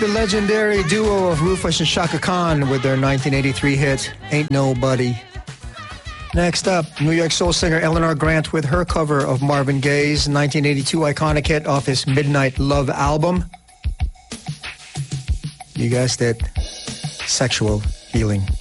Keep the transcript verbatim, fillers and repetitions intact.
The legendary duo of Rufus and Shaka Khan with their nineteen eighty-three hit, Ain't Nobody. Next up, New York soul singer Eleanor Grant with her cover of Marvin Gaye's nineteen eighty-two iconic hit off his Midnight Love album. You guessed it, Sexual Healing.